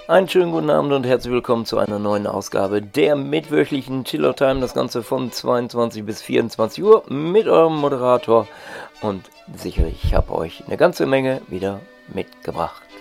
Einen schönen guten Abend und herzlich willkommen zu einer neuen Ausgabe der mittwöchlichen Chillout Time. Das Ganze von 22 bis 24 Uhr mit eurem Moderator. Und sicherlich, ich habe euch eine ganze Menge wieder mitgebracht.